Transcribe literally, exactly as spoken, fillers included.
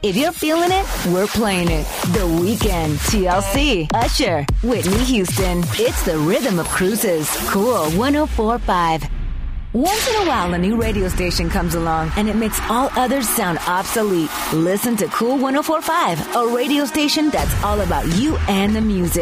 If you're feeling it, we're playing it. The Weeknd, T L C, Usher, Whitney Houston. It's the rhythm of cruises. Cool one oh four point five. Once in a while, a new radio station comes along and it makes all others sound obsolete. Listen to Cool one oh four point five, a radio station that's all about you and the music.